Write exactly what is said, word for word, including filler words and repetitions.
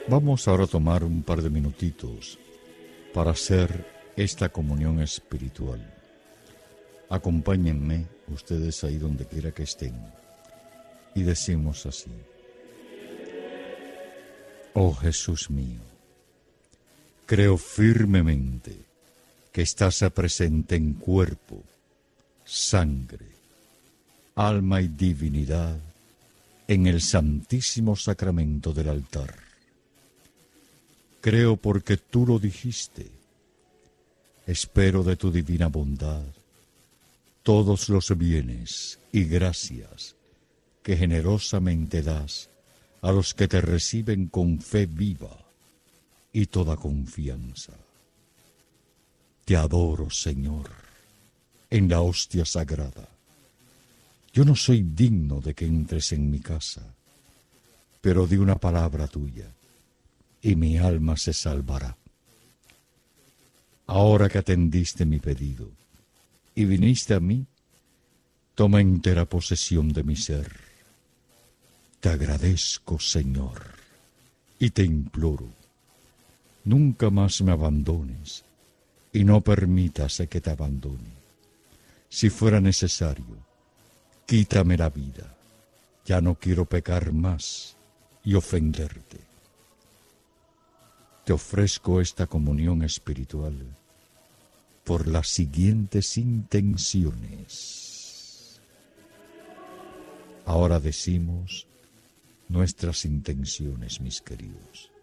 Vamos ahora a tomar un par de minutitos para hacer esta comunión espiritual. Acompáñenme ustedes ahí donde quiera que estén y decimos así: oh Jesús mío, creo firmemente que estás presente en cuerpo, sangre, alma y divinidad en el santísimo sacramento del altar. Creo porque tú lo dijiste. Espero de tu divina bondad todos los bienes y gracias que generosamente das a los que te reciben con fe viva y toda confianza. Te adoro, Señor, en la hostia sagrada. Yo no soy digno de que entres en mi casa, pero di una palabra tuya y mi alma se salvará. Ahora que atendiste mi pedido y viniste a mí, toma entera posesión de mi ser. Te agradezco, Señor, y te imploro, nunca más me abandones y no permitas que te abandone. Si fuera necesario, quítame la vida. Ya no quiero pecar más y ofenderte. Te ofrezco esta comunión espiritual por las siguientes intenciones. Ahora decimos nuestras intenciones, mis queridos.